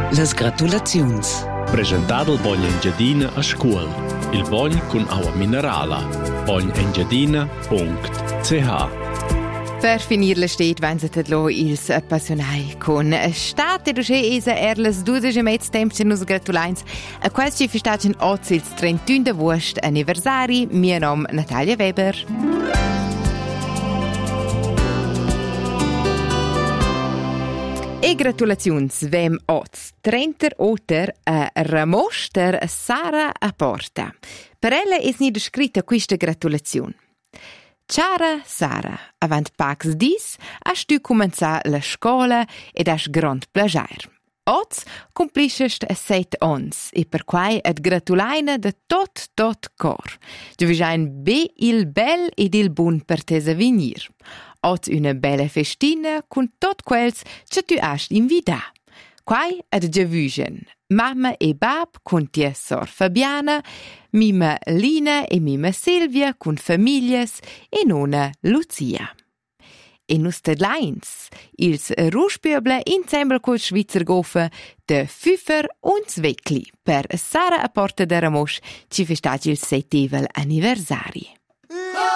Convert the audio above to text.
Las gratulaziuns. Presentado il Bogn Engiadina a scuol. Il Bogn con aua minerala. bognengiadina.ch. Per finir la stet vanzat lo ils appassionai con stat ed usce esa erles 12 mezz temps nus gratulains a quels ci festagen oz ils 31 d'agost anniversari. Mio nom Natalia Weber. E gratulaziuns vem oz 30 oter a Ramoster Sara a Porta. Per ella es ni descritta questa gratulaziun. Ciara Sara, avant pacs dis, has tu començar la scola ed has grand plagiar. Oz compliscest 7 ons e per quai et gratulaina de tot cor. Giuvisain be il bel ed il bun per tes avenir. Oz una bella festina con tot quels che tu hast invida. Quai ad giuvisain mamma e bab con tia sor Fabiana, mima Lina e mima Silvia con familias e nonna Lucia. E nus tedlains, ils ruspieble insieme col Schweizer Gofen de Füfer und Zweckli per Sara a Porta de Ramosch ci festagi il 7. anniversari.